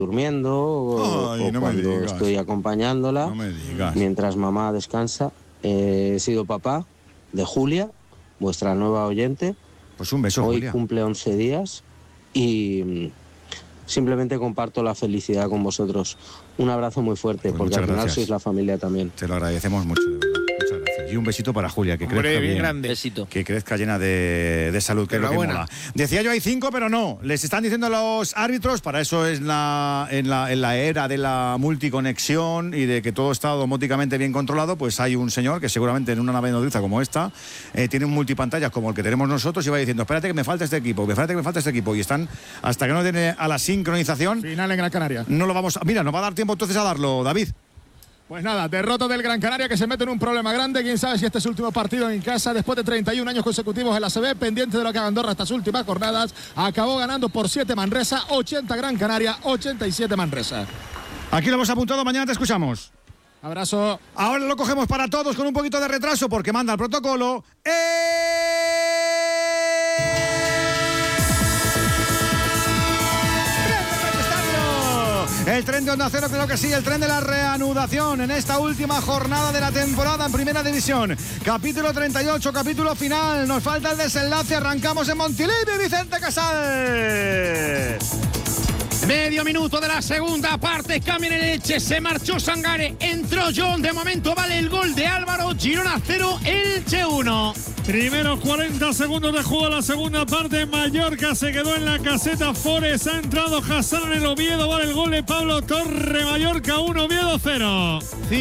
durmiendo o cuando estoy acompañándola, mientras mamá descansa. He sido papá de Julia, vuestra nueva oyente. Pues un beso, Hoy Julia. cumple 11 días y simplemente comparto la felicidad con vosotros. Un abrazo muy fuerte, Pues porque al final gracias. sois la familia también. Te lo agradecemos mucho, de verdad. Muchas gracias. Y un besito para Julia, que crezca bien bien. grande. Besito. Que crezca llena de salud, que es lo que mola. Decía yo hay 5, pero no. Les están diciendo los árbitros, para eso es en la era de la multiconexión y de que todo está domóticamente bien controlado, pues hay un señor que seguramente en una nave nodriza como esta tiene un multipantallas como el que tenemos nosotros y va diciendo, espérate que me falta este equipo, espérate que me falta este equipo. Y están, hasta que no tiene a la sincronización... Final en Gran Canaria. No lo vamos a... Mira, nos va a dar tiempo entonces a darlo, David. Pues nada, derrota del Gran Canaria, que se mete en un problema grande. Quién sabe si este es su último partido en casa después de 31 años consecutivos en la ACB, pendiente de lo que haga Andorra estas últimas jornadas. Acabó ganando por 7 Manresa, 80 Gran Canaria, 87 Manresa. Aquí lo hemos apuntado, mañana te escuchamos. Abrazo. Ahora lo cogemos para todos con un poquito de retraso porque manda el protocolo. El tren de Onda Cero, creo que sí, el tren de la reanudación en esta última jornada de la temporada en Primera División. Capítulo 38, capítulo final. Nos falta el desenlace. Arrancamos en Montilivi, Vicente Casal. Medio minuto de la segunda parte, cambio en Elche, se marchó Sangare, entró John, de momento vale el gol de Álvaro, Girona 0, Elche 1. Primeros 40 segundos de juego, la segunda parte. Mallorca se quedó en la caseta. Forest ha entrado Hassan en el Oviedo. Vale el gol de Pablo Torre. Mallorca 1, Oviedo 0.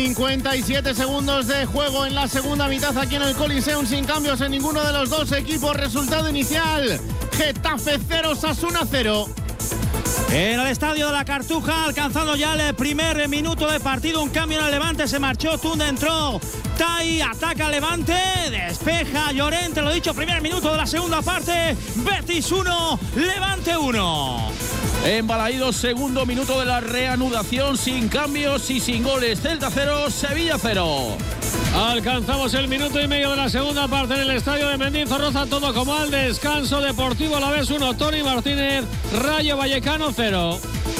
57 segundos de juego en la segunda mitad aquí en el Coliseum, sin cambios en ninguno de los dos equipos. Resultado inicial: Getafe 0, Osasuna 0. En el estadio de la Cartuja, alcanzando ya el primer minuto de partido, un cambio en el Levante, se marchó Tunde, entró Tai, ataca Levante, despeja Llorente, lo dicho, primer minuto de la segunda parte, Betis 1, Levante 1. En Balaídos, segundo minuto de la reanudación, sin cambios y sin goles. Celta 0, Sevilla 0. Alcanzamos el minuto y medio de la segunda parte en el estadio de Mendizorroza, todo como al descanso. Deportivo Alavés 1, Toni Martínez, Rayo Vallecano 0.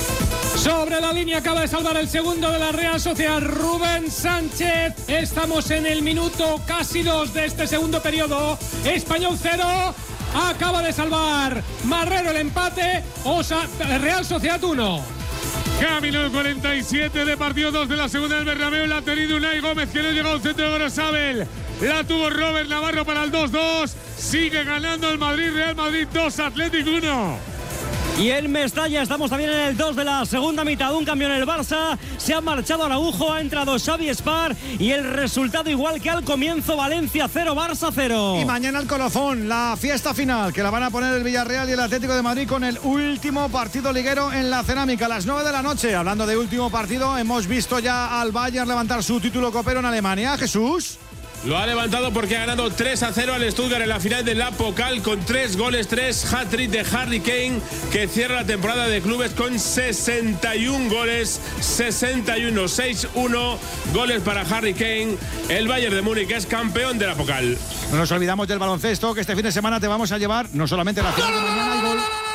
Sobre la línea acaba de salvar el segundo de la Real Sociedad, Rubén Sánchez. Estamos en el minuto casi 2 de este segundo periodo. Español 0. Acaba de salvar Marrero el empate. Real Sociedad 1. Camino el 47 de partido 2 de la segunda del Bernabéu. La ha tenido Unai Gómez, que no llegó al centro de Gorosabel. La tuvo Robert Navarro para el 2-2. Sigue ganando el Madrid. Real Madrid 2, Atlético 1. Y en Mestalla estamos también en el 2 de la segunda mitad. Un cambio en el Barça. Se ha marchado Araujo, ha entrado Xavi Espar. Y el resultado igual que al comienzo: Valencia 0, Barça 0. Y mañana el colofón, la fiesta final, que la van a poner el Villarreal y el Atlético de Madrid con el último partido liguero en la Cerámica, a las 9 de la noche. Hablando de último partido, hemos visto ya al Bayern levantar su título copero en Alemania. Jesús. Lo ha levantado porque ha ganado 3-0 al Stuttgart en la final de la Pokal con 3 goles, 3 hat-trick de Harry Kane, que cierra la temporada de clubes con 61 goles, 61, 6-1 goles para Harry Kane. El Bayern de Múnich es campeón de la Pokal. No nos olvidamos del baloncesto, que este fin de semana te vamos a llevar no solamente la final de mañana y gol.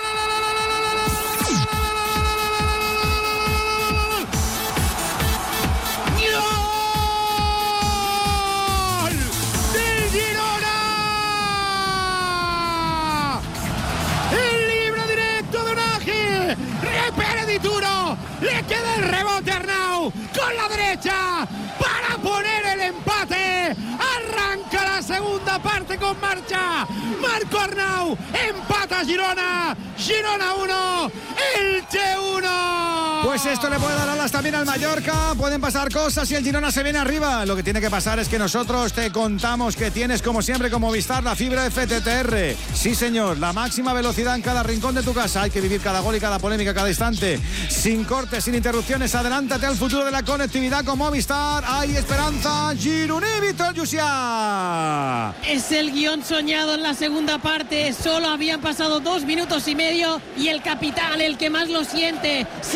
Le queda el rebote a Arnau con la derecha para poner el empate. Arranca la segunda parte con marcha. Marco Arnau, empata Girona. Girona 1, Elche 1. Pues esto le puede dar alas también al Mallorca. Pueden pasar cosas y el Girona se viene arriba. Lo que tiene que pasar es que nosotros te contamos que tienes, como siempre, como Movistar, la fibra FTTR. Sí, señor, la máxima velocidad en cada rincón de tu casa. Hay que vivir cada gol y cada polémica, cada instante. Sin cortes, sin interrupciones. Adelántate al futuro de la conectividad con Movistar. Hay esperanza. Gironí, Víctor Llucià. Es el guión soñado en la segunda parte. Solo habían pasado 2 minutos y medio y el capitán, el que más lo siente, casi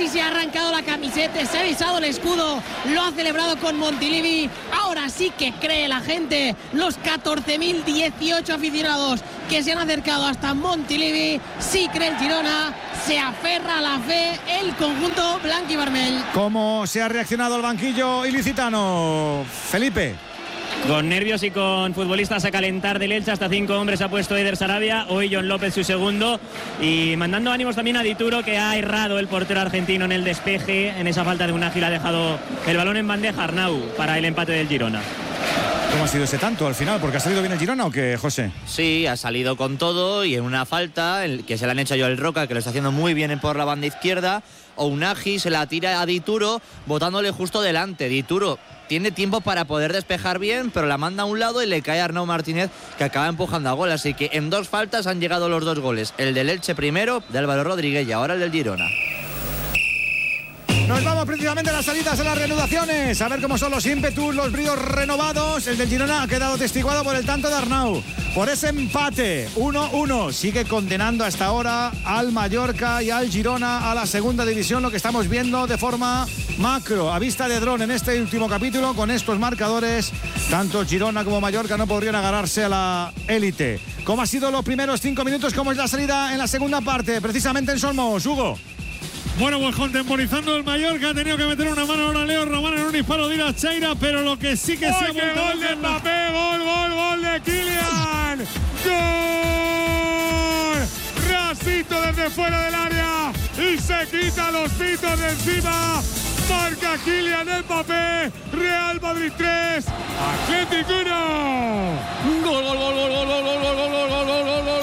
se ha arrancado la camiseta, se ha visado el escudo, lo ha celebrado con Montilivi. Ahora sí que cree la gente, los 14.018 aficionados que se han acercado hasta Montilivi. Sí cree el Girona, se aferra a la fe el conjunto blanquivermell. ¿Cómo se ha reaccionado el banquillo ilicitano, Felipe? Con nervios y con futbolistas a calentar del Elche, hasta 5 hombres ha puesto Eder Sarabia, hoy John López su segundo, y mandando ánimos también a Dituro, que ha errado el portero argentino en el despeje, en esa falta de un ágil ha dejado el balón en bandeja Arnau para el empate del Girona. ¿Cómo ha sido ese tanto al final? ¿Porque ha salido bien el Girona o qué, José? Sí, ha salido con todo y en una falta que se la han hecho a Joel Roca, que lo está haciendo muy bien por la banda izquierda. Ounagi se la tira a Dituro, botándole justo delante. Dituro tiene tiempo para poder despejar bien, pero la manda a un lado y le cae a Arnau Martínez, que acaba empujando a gol. Así que en 2 faltas han llegado los 2 goles. El del Elche primero, de Álvaro Rodríguez, y ahora el del Girona. Nos vamos precisamente a las salidas, a las reanudaciones. A ver cómo son los ímpetus, los bríos renovados. El del Girona ha quedado testiguado por el tanto de Arnau. Por ese empate, 1-1. Sigue condenando hasta ahora al Mallorca y al Girona a la segunda división. Lo que estamos viendo de forma macro, a vista de dron en este último capítulo. Con estos marcadores, tanto Girona como Mallorca no podrían agarrarse a la élite. ¿Cómo han sido los primeros 5 minutos? ¿Cómo es la salida en la segunda parte? Precisamente en Solmos, Hugo. Bueno, pues contemporizando el Mallorca, ha tenido que meter una mano ahora Leo Román en un disparo de Ira Cheira, pero lo que sí que se ha montado... ¡Gol de Mbappé! ¡Gol de Kylian! ¡Gol! Rasito desde fuera del área y se quita los pitos de encima. Marca Kylian Mbappé. Real Madrid 3, Atlético 1. Gol, gol, gol, gol, gol, gol, gol, gol, gol, gol, gol, gol, gol.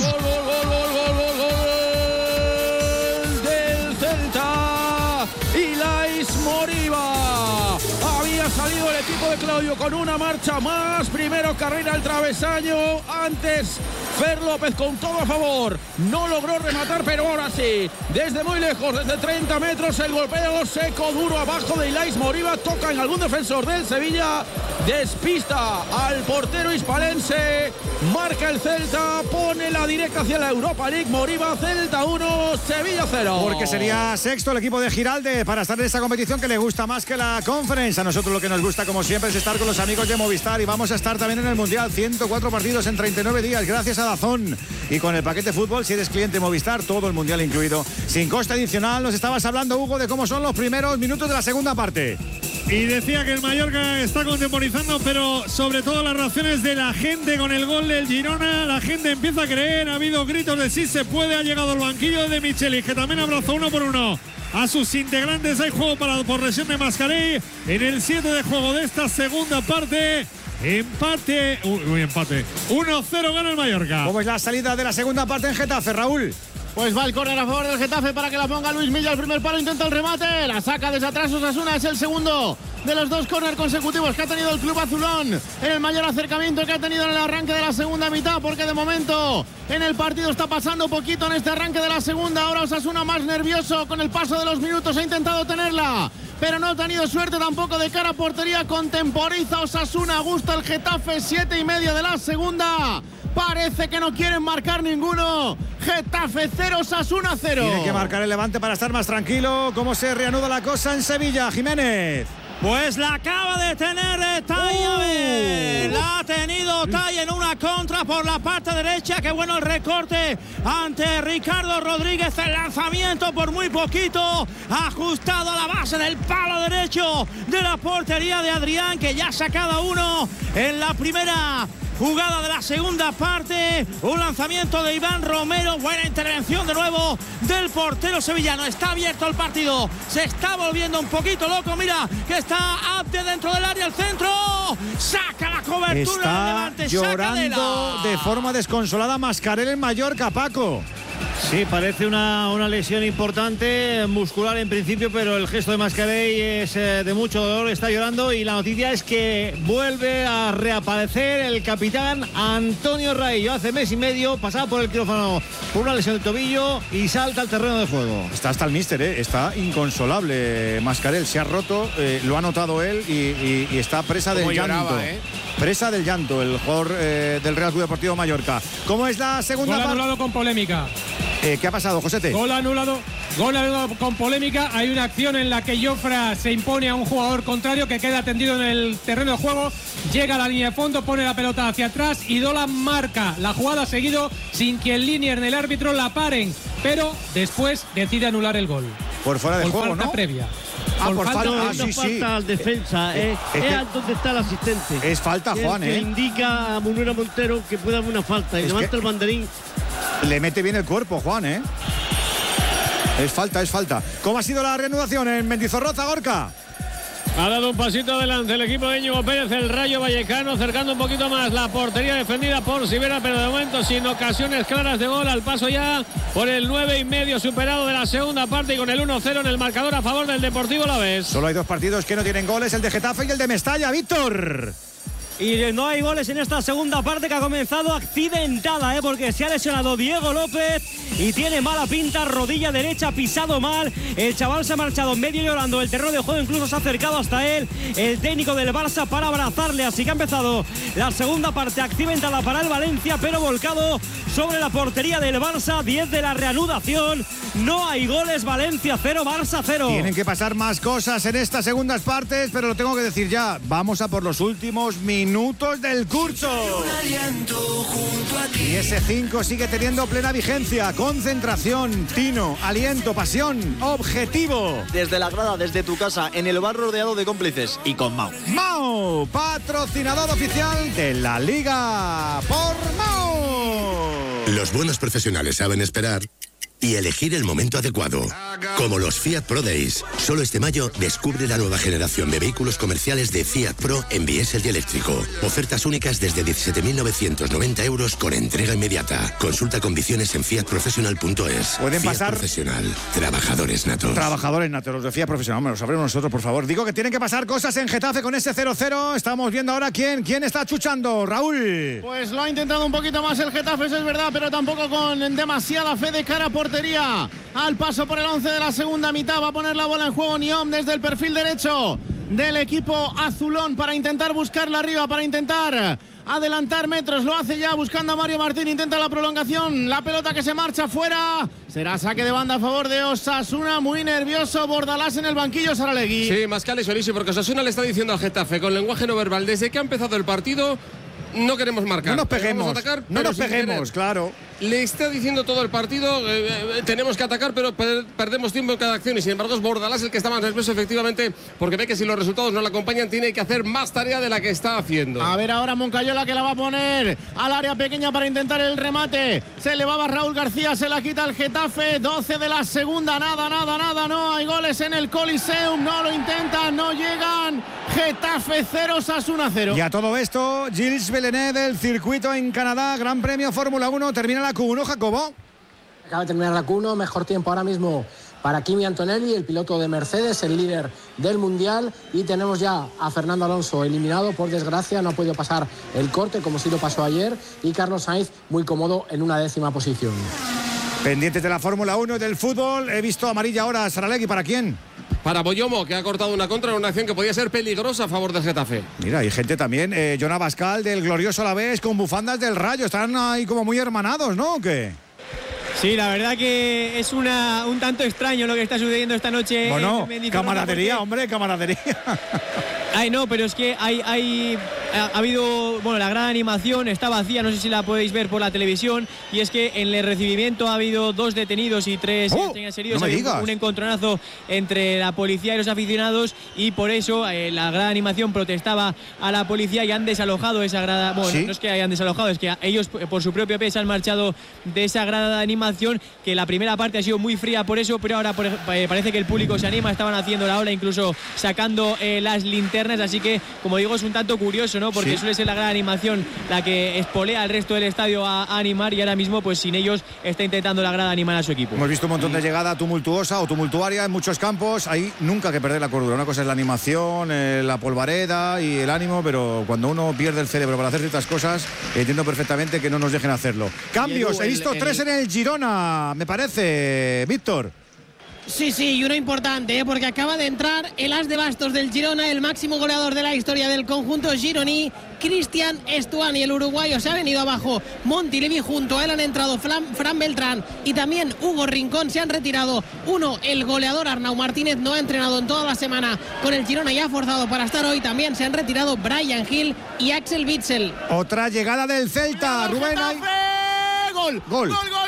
Moriba. Había salido el equipo de Claudio con una marcha más. Primero carrera al travesaño. Antes Fer López con todo a favor. No logró rematar, pero ahora sí. Desde muy lejos, desde 30 metros, el golpeo seco, duro abajo de Ilais Moriba. Toca en algún defensor del Sevilla. Despista al portero hispalense. Marca el Celta. Pone la directa hacia la Europa League. Moriba, Celta 1, Sevilla 0. Porque sería sexto el equipo de Giralde para estar en esta competición que le gusta más que la Conference. A nosotros lo que nos gusta, como siempre, es estar con los amigos de Movistar. Y vamos a estar también en el Mundial. 104 partidos en 39 días, gracias a Dazón. Y con el paquete fútbol, si eres cliente Movistar, todo el Mundial incluido, sin coste adicional. Nos estabas hablando, Hugo, de cómo son los primeros minutos de la segunda parte. Y decía que el Mallorca está contemporizando, pero sobre todo las reacciones de la gente con el gol del Girona. La gente empieza a creer, ha habido gritos de sí se puede. Ha llegado el banquillo de Michelis, que también abrazó 1 por 1 a sus integrantes. Hay juego por lesión de Mascarell en el 7 de juego de esta segunda parte. Empate. Empate. 1-0 gana el Mallorca. ¿Cómo es la salida de la segunda parte en Getafe, Raúl? Pues va el córner a favor del Getafe para que la ponga Luis Milla. El primer palo, intenta el remate, la saca desde atrás Osasuna. Es el segundo de los 2 córner consecutivos que ha tenido el club azulón en el mayor acercamiento que ha tenido en el arranque de la segunda mitad, porque de momento en el partido está pasando poquito en este arranque de la segunda. Ahora Osasuna más nervioso con el paso de los minutos, ha intentado tenerla, pero no ha tenido suerte tampoco de cara a portería. Contemporiza Osasuna, gusta el Getafe, 7:30 de la segunda. Parece que no quieren marcar ninguno. Getafe 0, Osasuna 0. Tiene que marcar el Levante para estar más tranquilo. ¿Cómo se reanuda la cosa en Sevilla, Jiménez? Pues la acaba de tener Tai. La ha tenido Tai en una contra por la parte derecha. Qué bueno el recorte ante Ricardo Rodríguez. El lanzamiento por muy poquito, ajustado a la base del palo derecho de la portería de Adrián, que ya ha sacado uno en la primera jugada de la segunda parte. Un lanzamiento de Iván Romero. Buena intervención de nuevo del portero sevillano. Está abierto el partido. Se está volviendo un poquito loco. Mira que está Abde dentro del área. El centro. Saca la cobertura. Está Levante, llorando de forma desconsolada Mascarell en Mallorca, Paco. Sí, parece una lesión importante, muscular en principio, pero el gesto de Mascarell es de mucho dolor, está llorando, y la noticia es que vuelve a reaparecer el capitán Antonio Raillo. Hace mes y medio pasaba por el quirófano por una lesión de tobillo y salta al terreno de juego. Está hasta el míster, está inconsolable Mascarell, se ha roto, lo ha notado él y está presa del llanto. Presa del llanto el jugador del Real Club Deportivo Mallorca. ¿Cómo es la segunda parte? Gol anulado con polémica. ¿Qué ha pasado, Josete? Gol anulado Gol con polémica. Hay una acción en la que Jofra se impone a un jugador contrario que queda tendido en el terreno de juego. Llega a la línea de fondo, pone la pelota hacia atrás y Dolan marca la jugada seguido sin que el linier del árbitro la paren. Pero después decide anular el gol. Por fuera de juego, falta ¿no? previa. Por falta, sí, falta al defensa. Es donde está el asistente. Es falta, Juan, que indica a Munera Montero que puede haber una falta y levanta el banderín. Le mete bien el cuerpo, Juan, Es falta. ¿Cómo ha sido la reanudación en Mendizorroza, Gorka? Ha dado un pasito adelante el equipo de Íñigo Pérez, el Rayo Vallecano, acercando un poquito más la portería defendida por Sivera, pero de momento sin ocasiones claras de gol. Al paso ya por el 9,5 superado de la segunda parte y con el 1-0 en el marcador a favor del Deportivo Alavés. Solo hay 2 partidos que no tienen goles, el de Getafe y el de Mestalla, Víctor. Y no hay goles en esta segunda parte que ha comenzado accidentada, porque se ha lesionado Diego López y tiene mala pinta, rodilla derecha, pisado mal. El chaval se ha marchado medio llorando el terreno de juego, incluso se ha acercado hasta él el técnico del Barça para abrazarle. Así que ha empezado la segunda parte accidentada para el Valencia, pero volcado sobre la portería del Barça. 10 de la reanudación, no hay goles. Valencia 0, Barça 0. Tienen que pasar más cosas en estas segundas partes, pero lo tengo que decir ya. Vamos a por los últimos minutos del curso. Y ese 5 sigue teniendo plena vigencia. Concentración, tino, aliento, pasión, objetivo. Desde la grada, desde tu casa, en el bar rodeado de cómplices y con Mau. Mau, patrocinador oficial de la Liga por Mau. Los buenos profesionales saben esperar y elegir el momento adecuado. Como los Fiat Pro Days. Solo este mayo descubre la nueva generación de vehículos comerciales de Fiat Pro en diésel y eléctrico. Ofertas únicas desde 17.990 euros con entrega inmediata. Consulta condiciones en fiatprofessional.es. Pueden Fiat pasar. Profesional. Trabajadores natos. Trabajadores natos, los de Fiat Profesional. Lo sabremos nosotros, por favor. Digo que tienen que pasar cosas en Getafe con ese 0-0. Estamos viendo ahora quién está chuchando. Raúl. Pues lo ha intentado un poquito más el Getafe, eso es verdad, pero tampoco con demasiada fe de cara a portería. Al paso por el 11 de la segunda mitad va a poner la bola en juego Niom desde el perfil derecho del equipo azulón para intentar buscarla arriba, para intentar adelantar metros. Lo hace ya buscando a Mario Martín, intenta la prolongación, la pelota que se marcha fuera. Será saque de banda a favor de Osasuna. Muy nervioso Bordalás en el banquillo, Saralegui. Sí, Mascali solísimo, porque Osasuna le está diciendo al Getafe con lenguaje no verbal desde que ha empezado el partido: no queremos marcar. No nos peguemos, vamos a atacar, no nos peguemos, claro. Le está diciendo todo el partido, tenemos que atacar, pero perdemos tiempo en cada acción. Y sin embargo es Bordalás el que está más nervioso, efectivamente, porque ve que si los resultados no le acompañan, tiene que hacer más tarea de la que está haciendo. A ver ahora Moncayola, que la va a poner al área pequeña para intentar el remate. Se elevaba Raúl García, se la quita el Getafe. 12 de la segunda, nada, no hay goles en el Coliseum, no lo intentan, no llegan. Getafe 0, Osasuna 0. Y a todo esto, Gilles Villeneuve del circuito en Canadá, Gran Premio Fórmula 1, termina la Q1, Jacobo. Acaba de terminar la Q1, mejor tiempo ahora mismo para Kimi Antonelli, el piloto de Mercedes, el líder del Mundial, y tenemos ya a Fernando Alonso eliminado, por desgracia, no ha podido pasar el corte como sí lo pasó ayer, y Carlos Sainz muy cómodo en una 10ª posición. Pendientes de la Fórmula 1 y del fútbol, he visto amarilla ahora, Saralegui, ¿para quién? Para Boyomo, que ha cortado una contra en una acción que podía ser peligrosa a favor del Getafe. Mira, hay gente también, Jon Abascal del glorioso Alavés con bufandas del Rayo, están ahí como muy hermanados, ¿no? ¿O qué? Sí, la verdad que es un tanto extraño lo que está sucediendo esta noche. Bueno, camaradería, hombre, camaradería. Ay, no, pero es que ha habido, bueno, la gran animación está vacía, no sé si la podéis ver por la televisión, y es que en el recibimiento ha habido 2 detenidos y 3 heridos. No me digas. Un encontronazo entre la policía y los aficionados, y por eso la gran animación protestaba a la policía y han desalojado esa grada. Bueno, ¿sí? No es que hayan desalojado, es que ellos por su propio peso han marchado de esa grada de animación, que la primera parte ha sido muy fría por eso, pero ahora parece que el público se anima, estaban haciendo la ola, incluso sacando las linternas. Así que, como digo, es un tanto curioso, ¿no? Porque suele ser la gran animación la que espolea al resto del estadio a animar, y ahora mismo, pues sin ellos, está intentando la grada animar a su equipo. Hemos visto un montón de llegada tumultuosa o tumultuaria en muchos campos. Ahí nunca que perder la cordura. Una cosa es la animación, la polvareda y el ánimo, pero cuando uno pierde el cerebro para hacer ciertas cosas, entiendo perfectamente que no nos dejen hacerlo. Cambios, he visto 3 en el Girona, me parece, Víctor. Sí, y uno importante, porque acaba de entrar el as de bastos del Girona, el máximo goleador de la historia del conjunto gironí, Cristian Estuani, el uruguayo, se ha venido abajo. Montilivi, junto a él han entrado Fran Beltrán y también Hugo Rincón, se han retirado. Uno, el goleador Arnau Martínez, no ha entrenado en toda la semana con el Girona y ha forzado para estar hoy. También se han retirado Brian Hill y Axel Witsel. Otra llegada del Celta, Rubén. Gol.